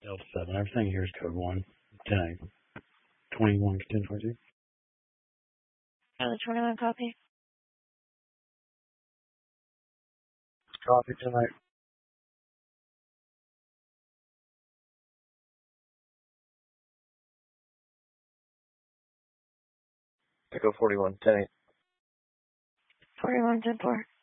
Delta 7. Everything here is code 1. 10 21 10 22. The 21 copy. Copy tonight. Echo 41, 10-8. 41 10 4.